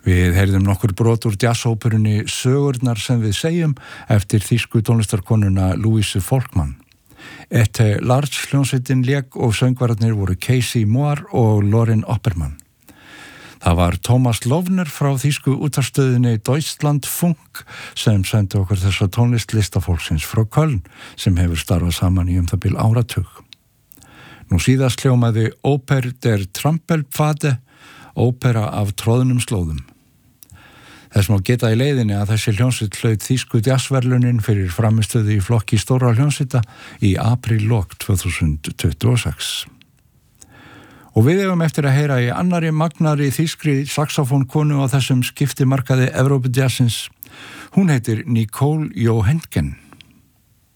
Við heyrðum nokkur brot úr jazzóperunni Sögurnar sem við segjum eftir þýsku tónlistarkonuna Louise Folkmann. Ette Large hljómsveitin lék og söngvararnir voru Casey Moore og Lorin Oppermann. Það var Thomas Lovner frá þýsku útvarpsstöðinni Deutschlandfunk sem sendi okkur þessa tónlist listafólksins frá Köln sem hefur starfað saman í það bil áratug. Nú síðast hljómaði Oper der Trampelpfade, ópera af tróðnum slóðum. Þess má geta í leiðinni að þessi hljómsveit hlaut þýsku jazzverðlaunin fyrir framistöðu í flokki stóra hljómsveita í apríllok 2026. Og við eigum eftir að heyra í annari magnari þýskri saxofónkonu á þessum skiptimarkaði Evrópujazzins. Hún heitir Nicole Johanken.